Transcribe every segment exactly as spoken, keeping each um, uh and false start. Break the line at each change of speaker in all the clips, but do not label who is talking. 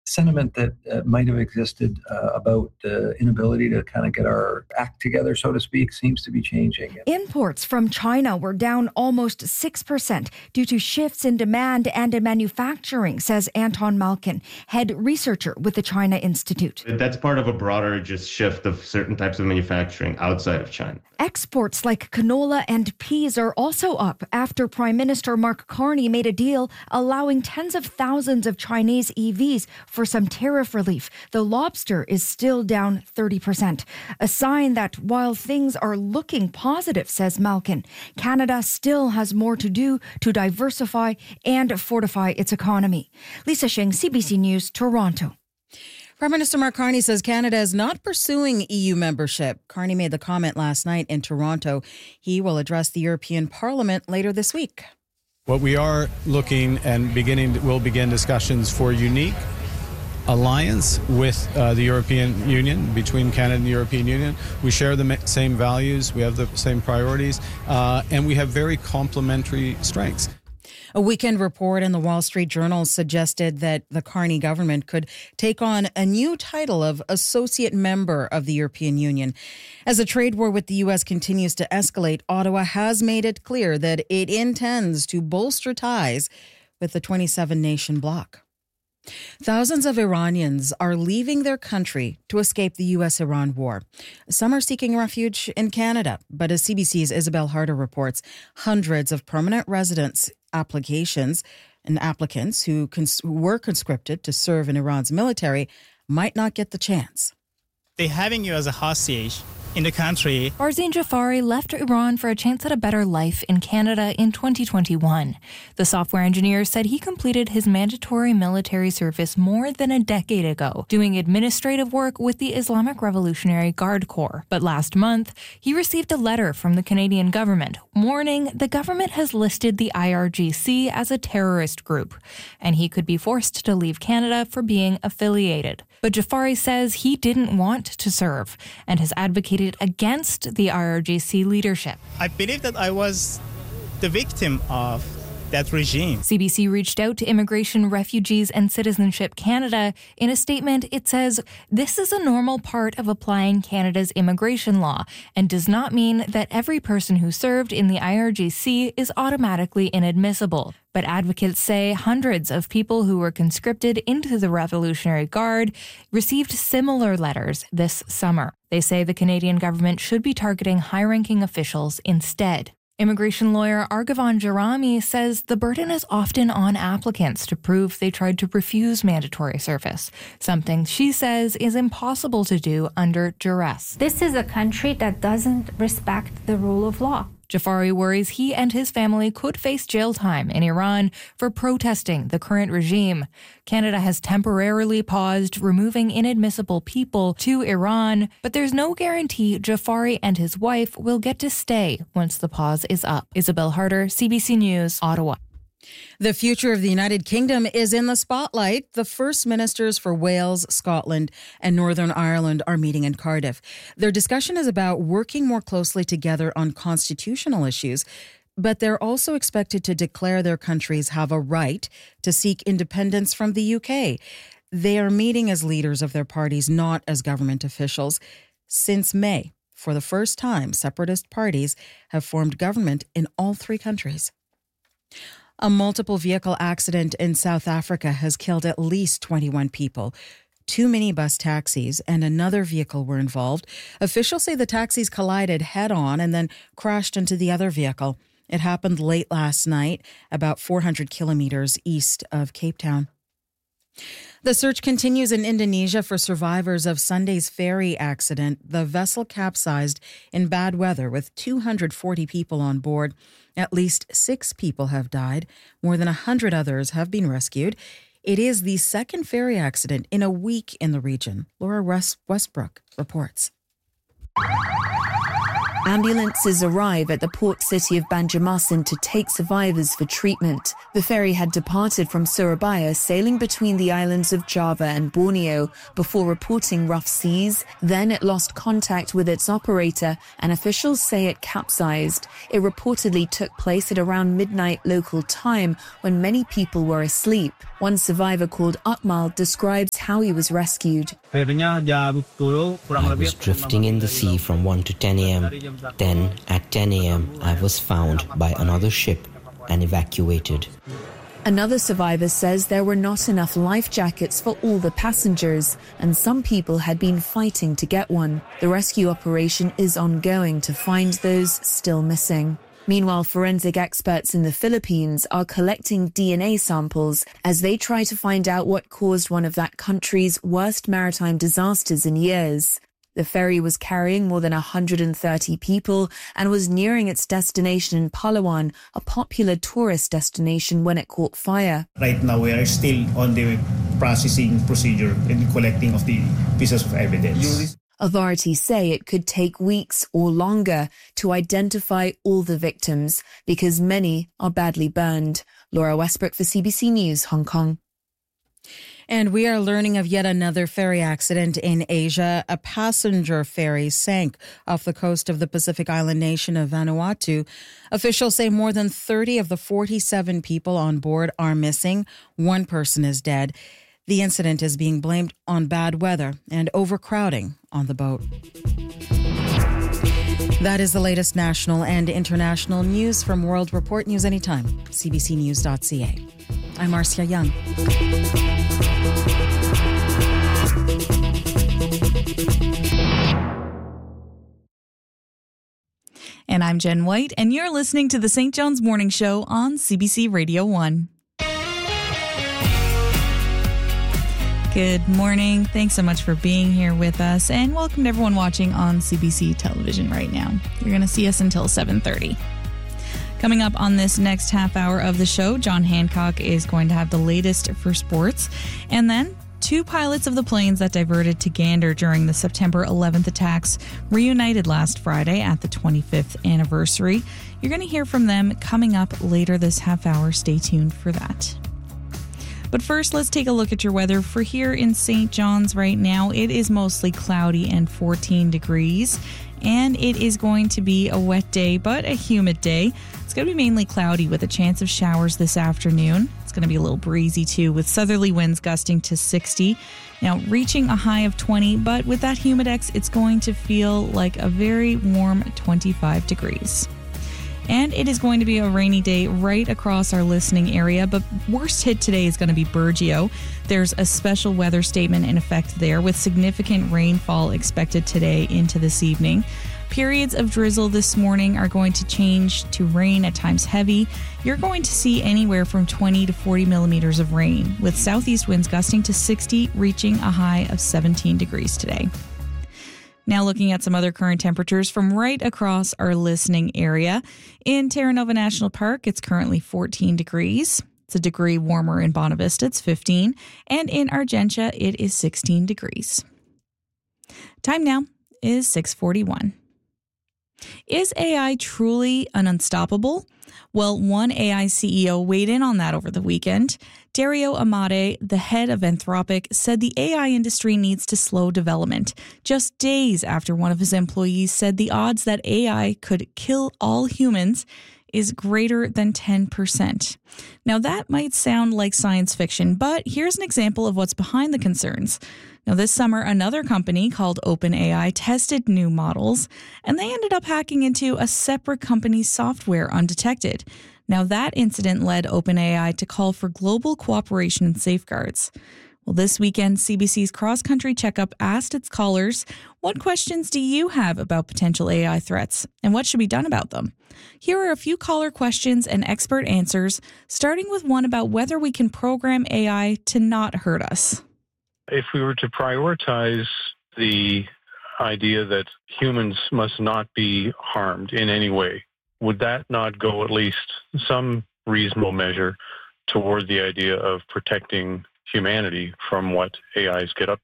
sentiment that uh, might have existed uh, about the inability to kind of get our act together, so to speak, seems to be changing.
Imports from China were down almost six percent due to shifts in demand and in manufacturing, says Anton Malkin, head researcher with the China Institute.
That's part of a broader just shift of certain types of manufacturing outside of China.
Exports like canola and peas are also up after Prime Minister Mark Carney made a deal allowing tens of thousands of Chinese E Vs for some tariff relief. The lobster is still down thirty percent. A sign that while things are looking positive, says Malkin, Canada still has more to do to diversify and fortify its economy. Lisa Shing, C B C News, Toronto.
Prime Minister Mark Carney says Canada is not pursuing E U membership. Carney made the comment last night in Toronto. He will address the European Parliament later this week.
What we are looking and beginning, we'll begin discussions for unique alliance with uh, the European Union, between Canada and the European Union. We share the same values, we have the same priorities, uh, and we have very complementary strengths.
A weekend report in the Wall Street Journal suggested that the Carney government could take on a new title of associate member of the European Union. As the trade war with the U S continues to escalate, Ottawa has made it clear that it intends to bolster ties with the twenty-seven nation bloc. Thousands of Iranians are leaving their country to escape the U S Iran war. Some are seeking refuge in Canada, but as C B C's Isabel Harder reports, hundreds of permanent residence applications and applicants who, cons- who were conscripted to serve in Iran's military might not get the chance.
They're having you as a hostage in the country.
Farzin Jafari left Iran for a chance at a better life in Canada in twenty twenty-one. The software engineer said he completed his mandatory military service more than a decade ago, doing administrative work with the Islamic Revolutionary Guard Corps. But last month, he received a letter from the Canadian government warning the government has listed the I R G C as a terrorist group, and he could be forced to leave Canada for being affiliated. But Jafari says he didn't want to serve and has advocated against the I R G C leadership.
I believe that I was the victim of that regime.
C B C reached out to Immigration, Refugees and Citizenship Canada. In a statement, it says, "This is a normal part of applying Canada's immigration law and does not mean that every person who served in the I R G C is automatically inadmissible." But advocates say hundreds of people who were conscripted into the Revolutionary Guard received similar letters this summer. They say the Canadian government should be targeting high-ranking officials instead. Immigration lawyer Argavan Jarami says the burden is often on applicants to prove they tried to refuse mandatory service, something she says is impossible to do under duress.
This is a country that doesn't respect the rule of law.
Jafari worries he and his family could face jail time in Iran for protesting the current regime. Canada has temporarily paused removing inadmissible people to Iran, but there's no guarantee Jafari and his wife will get to stay once the pause is up. Isabel Harder, C B C News, Ottawa.
The future of the United Kingdom is in the spotlight. The First Ministers for Wales, Scotland and Northern Ireland are meeting in Cardiff. Their discussion is about working more closely together on constitutional issues, but they're also expected to declare their countries have a right to seek independence from the U K. They are meeting as leaders of their parties, not as government officials. Since May, for the first time, separatist parties have formed government in all three countries. A multiple vehicle accident in South Africa has killed at least twenty-one people. Two minibus taxis and another vehicle were involved. Officials say the taxis collided head-on and then crashed into the other vehicle. It happened late last night, about four hundred kilometers east of Cape Town. The search continues in Indonesia for survivors of Sunday's ferry accident. The vessel capsized in bad weather with two hundred forty people on board. At least six people have died. More than one hundred others have been rescued. It is the second ferry accident in a week in the region. Laura Westbrook reports.
Ambulances arrive at the port city of Banjarmasin to take survivors for treatment. The ferry had departed from Surabaya, sailing between the islands of Java and Borneo before reporting rough seas. Then it lost contact with its operator, and officials say it capsized. It reportedly took place at around midnight local time when many people were asleep. One survivor called Akmal describes how he was rescued.
I was drifting in the sea from one to ten a.m. Then, at ten a.m., I was found by another ship and evacuated.
Another survivor says there were not enough life jackets for all the passengers, and some people had been fighting to get one. The rescue operation is ongoing to find those still missing. Meanwhile, forensic experts in the Philippines are collecting D N A samples as they try to find out what caused one of that country's worst maritime disasters in years. The ferry was carrying more than one hundred thirty people and was nearing its destination in Palawan, a popular tourist destination, when it caught fire.
Right now, we are still on the processing procedure and collecting of the pieces of evidence.
Authorities say it could take weeks or longer to identify all the victims because many are badly burned. Laura Westbrook for C B C News, Hong Kong.
And we are learning of yet another ferry accident in Asia. A passenger ferry sank off the coast of the Pacific island nation of Vanuatu. Officials say more than thirty of the forty-seven people on board are missing. One person is dead. The incident is being blamed on bad weather and overcrowding on the boat. That is the latest national and international news from World Report. News anytime, c b c news dot c a. I'm Marcia Young.
And I'm Jen White, and you're listening to the Saint John's Morning Show on C B C Radio one. Good morning. Thanks so much for being here with us, and welcome to everyone watching on C B C television right now. You're going to see us until seven thirty. Coming up on this next half hour of the show, John Hancock is going to have the latest for sports, and then two pilots of the planes that diverted to Gander during the September eleventh attacks reunited last Friday at the twenty-fifth anniversary. You're going to hear from them coming up later this half hour. Stay tuned for that. But first, let's take a look at your weather. For here in Saint John's right now, it is mostly cloudy and fourteen degrees. And it is going to be a wet day, but a humid day. It's going to be mainly cloudy with a chance of showers this afternoon. It's going to be a little breezy too, with southerly winds gusting to sixty. Now, reaching a high of twenty, but with that humidex, it's going to feel like a very warm twenty-five degrees. And it is going to be a rainy day right across our listening area, but worst hit today is going to be Burgeo. There's a special weather statement in effect there with significant rainfall expected today into this evening. Periods of drizzle this morning are going to change to rain, at times heavy. You're going to see anywhere from twenty to forty millimeters of rain, with southeast winds gusting to sixty, reaching a high of seventeen degrees today. Now looking at some other current temperatures from right across our listening area. In Terra Nova National Park, it's currently fourteen degrees. It's a degree warmer in Bonavista, it's fifteen. And in Argentia, it is sixteen degrees. Time now is six forty-one. Is A I truly an unstoppable? Well, one A I C E O weighed in on that over the weekend. Dario Amodei, the head of Anthropic, said the A I industry needs to slow development, just days after one of his employees said the odds that A I could kill all humans is greater than ten percent. Now, that might sound like science fiction, but here's an example of what's behind the concerns. Now, this summer, another company called OpenAI tested new models, and they ended up hacking into a separate company's software undetected. Now, that incident led OpenAI to call for global cooperation and safeguards. Well, this weekend, C B C's Cross Country Checkup asked its callers, what questions do you have about potential A I threats, and what should be done about them? Here are a few caller questions and expert answers, starting with one about whether we can program A I to not hurt us.
If we were to prioritize the idea that humans must not be harmed in any way, would that not go at least some reasonable measure toward the idea of protecting humanity from what A Is get up to?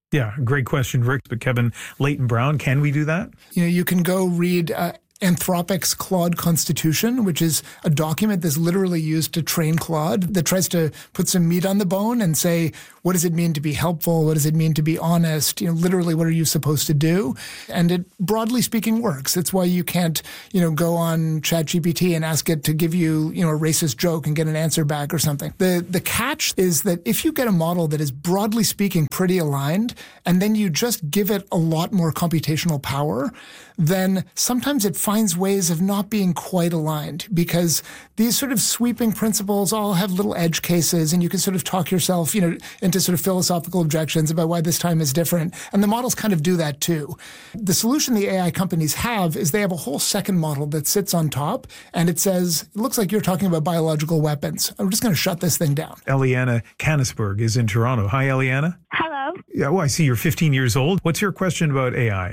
Yeah, great question, Rick. But Kevin Leighton Brown, can we do that?
You know, you can go read uh, Anthropic's Claude Constitution, which is a document that's literally used to train Claude, that tries to put some meat on the bone and say, what does it mean to be helpful? What does it mean to be honest? You know, literally, what are you supposed to do? And it, broadly speaking, works. It's why you can't, you know, go on ChatGPT and ask it to give you, you know, a racist joke and get an answer back or something. The the catch is that if you get a model that is broadly speaking pretty aligned, and then you just give it a lot more computational power, then sometimes it finds ways of not being quite aligned, because these sort of sweeping principles all have little edge cases, and you can sort of talk yourself, you know, into sort of philosophical objections about why this time is different. And the models kind of do that too. The solution the A I companies have is they have a whole second model that sits on top, and it says, it looks like you're talking about biological weapons. I'm just going to shut this thing down.
Eliana Canisberg is in Toronto. Hi, Eliana.
Hello.
Yeah, well, I see you're fifteen years old. What's your question about A I?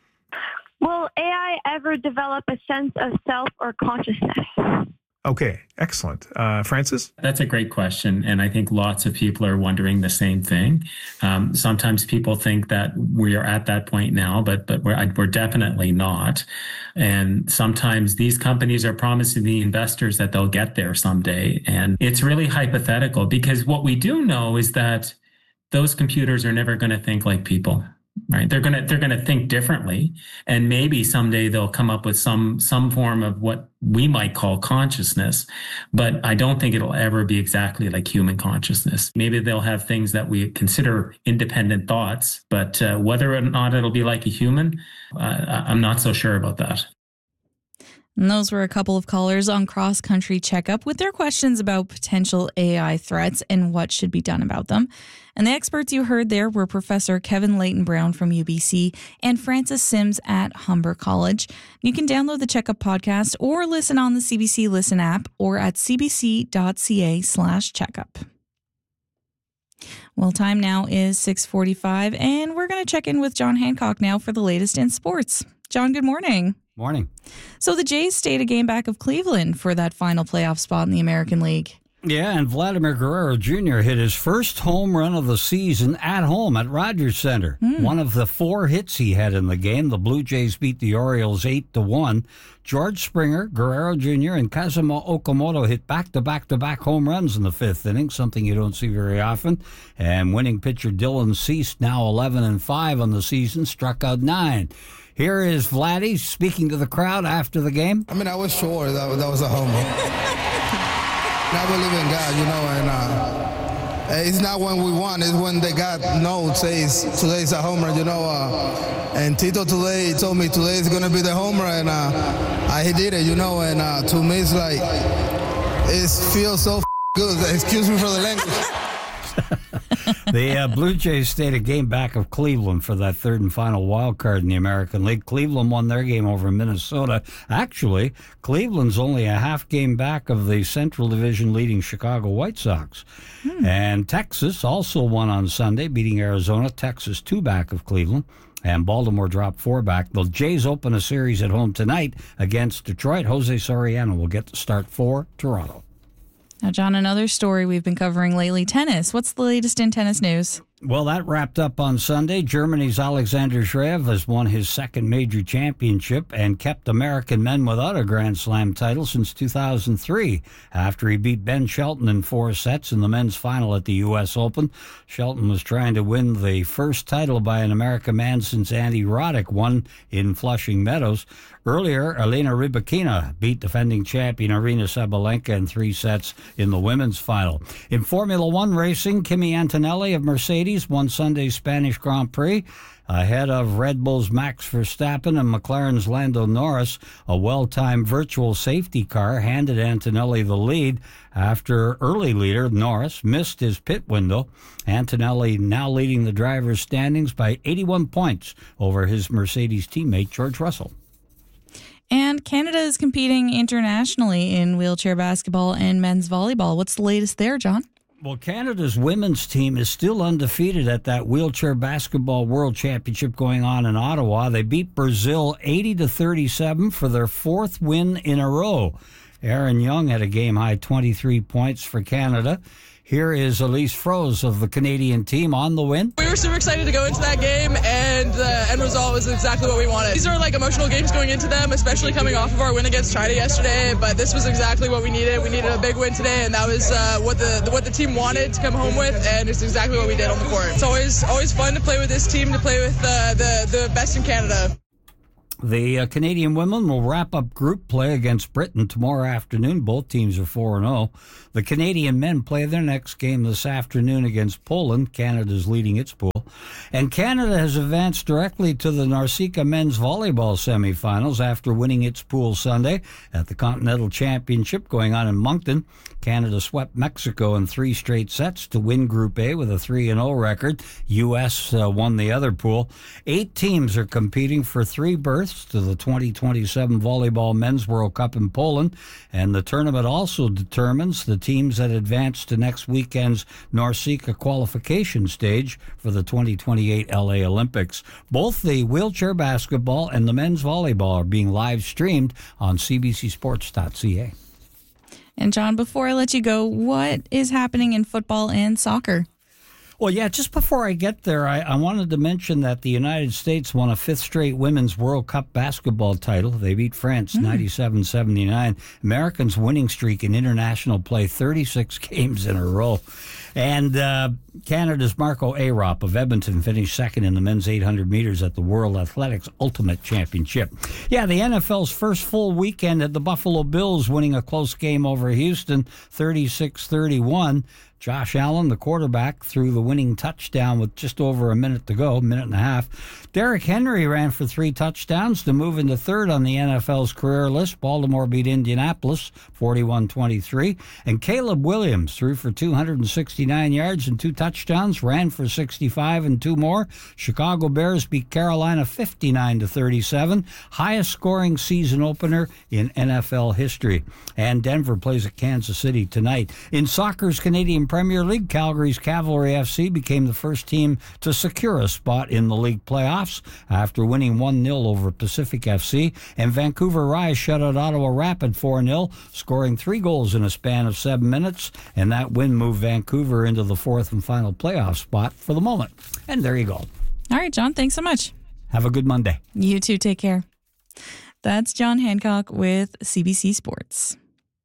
Will A I ever develop a sense of self or consciousness?
Okay, excellent. Uh, Francis?
That's a great question. And I think lots of people are wondering the same thing. Um, sometimes people think that we are at that point now, but but we're, we're definitely not. And sometimes these companies are promising the investors that they'll get there someday. And it's really hypothetical, because what we do know is that those computers are never going to think like people. Right. They're going to they're going to think differently. And maybe someday they'll come up with some some form of what we might call consciousness. But I don't think it'll ever be exactly like human consciousness. Maybe they'll have things that we consider independent thoughts. But uh, whether or not it'll be like a human, uh, I'm not so sure about that.
And those were a couple of callers on Cross Country Checkup with their questions about potential A I threats and what should be done about them. And the experts you heard there were Professor Kevin Leighton Brown from U B C and Francis Sims at Humber College. You can download the Checkup podcast or listen on the C B C Listen app or at cbc.ca slash checkup. Well, time now is six forty-five, and we're going to check in with John Hancock now for the latest in sports. John, good morning.
Morning.
So the Jays stayed a game back of Cleveland for that final playoff spot in the American League.
Yeah, and Vladimir Guerrero Junior hit his first home run of the season at home at Rogers Center. Mm. One of the four hits he had in the game. The Blue Jays beat the Orioles eight to one. George Springer, Guerrero Junior, and Kazuma Okamoto hit back-to-back-to-back home runs in the fifth inning, something you don't see very often. And winning pitcher Dylan Cease, now eleven and five on the season, struck out nine. Here is Vladdy speaking to the crowd after the game.
I mean, I was sure that, that was a home run. I believe in God, you know, and uh, it's not when we won, it's when the God knows, says today's a home run, you know. Uh, and Tito today told me today is going to be the home run, and uh, I, he did it, you know, and uh, to me it's like, it feels so f- good. Excuse me for the language.
The uh, Blue Jays stayed a game back of Cleveland for that third and final wild card in the American League. Cleveland won their game over Minnesota. Actually, Cleveland's only a half game back of the Central Division leading Chicago White Sox. Hmm. And Texas also won on Sunday, beating Arizona. Texas two back of Cleveland. And Baltimore dropped four back. The Jays open a series at home tonight against Detroit. Jose Soriano will get the start for Toronto.
Now, John, another story we've been covering lately, tennis. What's the latest in tennis news?
Well, that wrapped up on Sunday. Germany's Alexander Zverev has won his second major championship and kept American men without a Grand Slam title since two thousand three, after he beat Ben Shelton in four sets in the men's final at the U S Open. Shelton was trying to win the first title by an American man since Andy Roddick won in Flushing Meadows. Earlier, Elena Rybakina beat defending champion Aryna Sabalenka in three sets in the women's final. In Formula One racing, Kimi Antonelli of Mercedes won Sunday's Spanish Grand Prix ahead of Red Bull's Max Verstappen and McLaren's Lando Norris. A well-timed virtual safety car handed Antonelli the lead after early leader Norris missed his pit window. Antonelli now leading the drivers' standings by eighty-one points over his Mercedes teammate George Russell.
And Canada is competing internationally in wheelchair basketball and men's volleyball. What's the latest there, John?
Well, Canada's women's team is still undefeated at that wheelchair basketball world championship going on in Ottawa. They beat Brazil eighty to thirty-seven for their fourth win in a row. Aaron Young had a game-high twenty-three points for Canada. Here is Elise Froese of the Canadian team on the win.
We were super excited to go into that game, and the end result was exactly what we wanted. These are like emotional games going into them, especially coming off of our win against China yesterday, but this was exactly what we needed. We needed a big win today, and that was uh, what the what the team wanted to come home with, and it's exactly what we did on the court. It's always always fun to play with this team, to play with uh, the, the best in Canada.
The uh, Canadian women will wrap up group play against Britain tomorrow afternoon. Both teams are four and oh. The Canadian men play their next game this afternoon against Poland. Canada's leading its pool. And Canada has advanced directly to the NORCECA men's volleyball semifinals after winning its pool Sunday at the Continental Championship going on in Moncton. Canada swept Mexico in three straight sets to win Group A with a three and oh record. U S uh, won the other pool. Eight teams are competing for three berths to the twenty twenty-seven Volleyball Men's World Cup in Poland, and the tournament also determines the teams that advance to next weekend's NORCECA qualification stage for the twenty twenty-eight L A Olympics. Both the wheelchair basketball and the men's volleyball are being live streamed on C B C sports dot C A.
And John, before I let you go, what is happening in football and soccer?
Well, yeah, just before I get there, I, I wanted to mention that the United States won a fifth straight Women's World Cup basketball title. They beat France mm. ninety-seven seventy-nine. Americans' winning streak in international play, thirty-six games in a row. And uh, Canada's Marco Arop of Edmonton finished second in the men's eight hundred meters at the World Athletics Ultimate Championship. Yeah, the N F L's first full weekend at the Buffalo Bills winning a close game over Houston, thirty-six thirty-one. Josh Allen, the quarterback, threw the winning touchdown with just over a minute to go, minute and a half. Derrick Henry ran for three touchdowns to move into third on the N F L's career list. Baltimore beat Indianapolis forty-one twenty-three. And Caleb Williams threw for two hundred sixty-nine yards and two touchdowns, ran for sixty-five and two more. Chicago Bears beat Carolina fifty-nine to thirty-seven. Highest scoring season opener in N F L history. And Denver plays at Kansas City tonight. In soccer's Canadian Premier League, Calgary's Cavalry F C became the first team to secure a spot in the league playoffs after winning one nil over Pacific F C, and Vancouver Rise shut out Ottawa Rapid four nil, scoring three goals in a span of seven minutes, and that win moved Vancouver into the fourth and final playoff spot for the moment. And there you go.
All right, John, thanks so much.
Have a good Monday.
You too, take care. That's John Hancock with C B C Sports.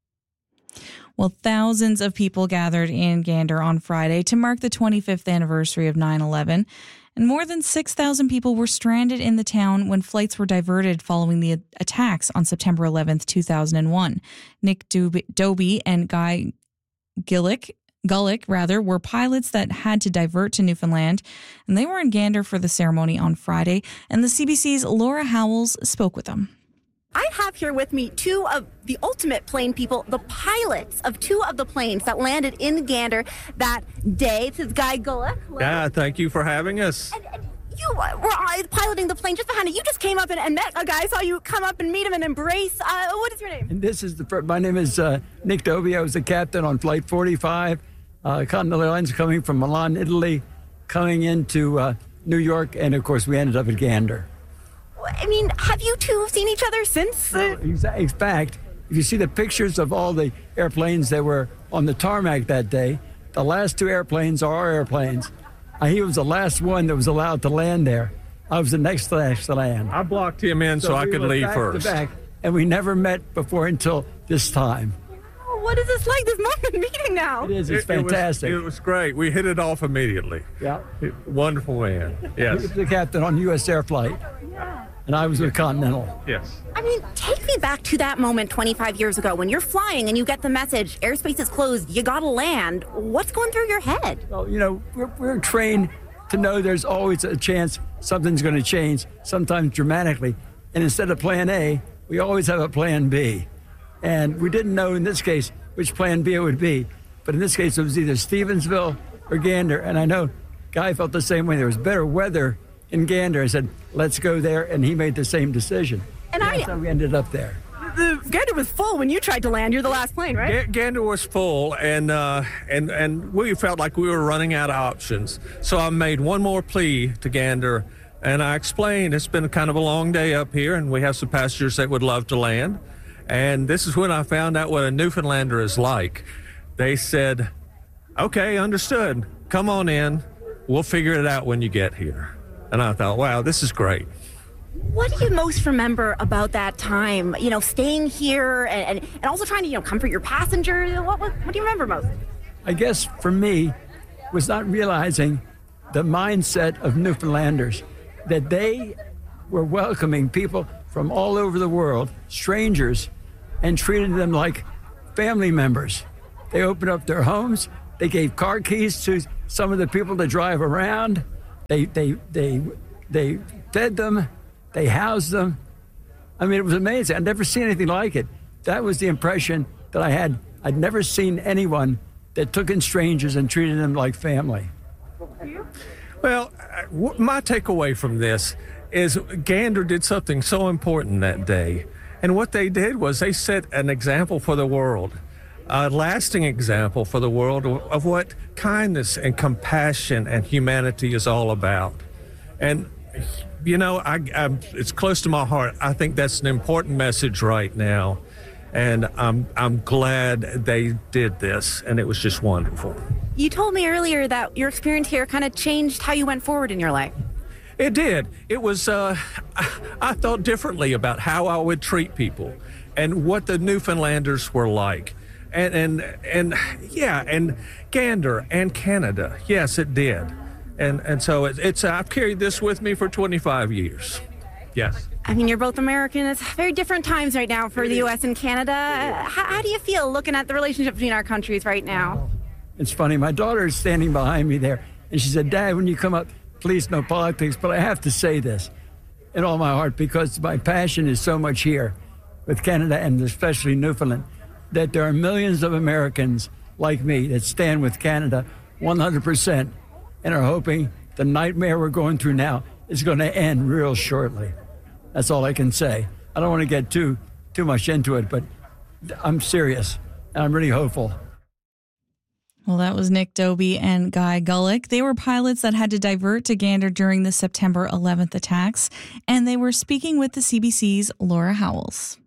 Well, thousands of people gathered in Gander on Friday to mark the twenty-fifth anniversary of nine eleven, and more than six thousand people were stranded in the town when flights were diverted following the attacks on September eleventh, two thousand one. Nick Doby and Guy Gillick Gullick, rather, were pilots that had to divert to Newfoundland, and they were in Gander for the ceremony on Friday, and the C B C's Laura Howells spoke with them.
I have here with me two of the ultimate plane people, the pilots of two of the planes that landed in Gander that day. This is Guy Gullick.
Yeah, thank you for having us.
And, and you were piloting the plane just behind it. You just came up and, and met a guy. I saw you come up and meet him and embrace. Uh, what is your name?
And this is the. My name is uh, Nick Doby. I was the captain on Flight forty-five. Uh, Continental Airlines coming from Milan, Italy, coming into uh, New York, and of course we ended up at Gander.
I mean, have you two seen each other since? Uh...
In fact, if you see the pictures of all the airplanes that were on the tarmac that day, the last two airplanes are our airplanes. Uh, he was the last one that was allowed to land there. I was the next last to land.
I blocked him in so, so I we could leave
back
first.
To back, and we never met before until this time.
What is this like, this moment meeting now?
It is. It's
it,
fantastic.
It was, it was great. We hit it off immediately.
Yeah.
Wonderful man. Yes.
He was the captain on U S Air Flight.
Yeah.
And I was with Continental.
Yes.
I mean, take me back to that moment twenty-five years ago when you're flying and you get the message, airspace is closed, you gotta land. What's going through your head?
Well, you know, we're, we're trained to know there's always a chance something's going to change, sometimes dramatically. And instead of plan A, we always have a plan B. And we didn't know in this case which plan B it would be. But in this case, it was either Stevensville or Gander. And I know Guy felt the same way. There was better weather in Gander. I said, let's go there. And he made the same decision.
And
That's
I,
how we ended up there.
The Gander was full when you tried to land. You're the last plane, right?
G- Gander was full, and uh, and and we felt like we were running out of options. So I made one more plea to Gander, and I explained it's been kind of a long day up here, and we have some passengers that would love to land. And this is when I found out what a Newfoundlander is like. They said, okay, understood. Come on in. We'll figure it out when you get here. And I thought, wow, this is great.
What do you most remember about that time? You know, staying here and, and, and also trying to, you know, comfort your passengers. What, what, what do you remember most?
I guess for me was not realizing the mindset of Newfoundlanders, that they were welcoming people from all over the world, strangers, and treated them like family members. They opened up their homes. They gave car keys to some of the people to drive around. They, they, they, they fed them. They housed them. I mean, it was amazing. I'd never seen anything like it. That was the impression that I had. I'd never seen anyone that took in strangers and treated them like family.
Well, my takeaway from this is Gander did something so important that day. And what they did was they set an example for the world, a lasting example for the world of what kindness and compassion and humanity is all about. And, you know, I, I'm, it's close to my heart. I think that's an important message right now. And I'm, I'm glad they did this, and it was just wonderful.
You told me earlier that your experience here kind of changed how you went forward in your life.
It did. It was, uh, I thought differently about how I would treat people and what the Newfoundlanders were like. And, and, and yeah, and Gander and Canada. Yes, it did. And, and so it, it's, I've carried this with me for twenty-five years. Yes.
I mean, you're both American. It's very different times right now for the U S and Canada. How, how do you feel looking at the relationship between our countries right now?
It's funny. My daughter is standing behind me there, and she said, Dad, when you come up, please no politics, but I have to say this in all my heart because my passion is so much here with Canada and especially Newfoundland, that there are millions of Americans like me that stand with Canada one hundred percent and are hoping the nightmare we're going through now is going to end real shortly. That's all I can say. I don't want to get too too much into it, but I'm serious, and I'm really hopeful.
Well, that was Nick Dobie and Guy Gullick. They were pilots that had to divert to Gander during the September eleventh attacks, and they were speaking with the C B C's Laura Howells.